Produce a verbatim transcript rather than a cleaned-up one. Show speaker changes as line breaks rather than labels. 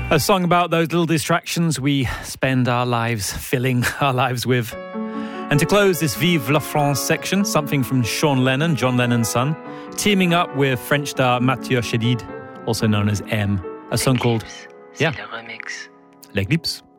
A song about those little distractions we spend our lives filling our lives with. And to close this Vive la France section, something from Sean Lennon, John Lennon's son, teaming up with French star Mathieu Chédid, also known as M, a song called, yeah, L'Eclipse.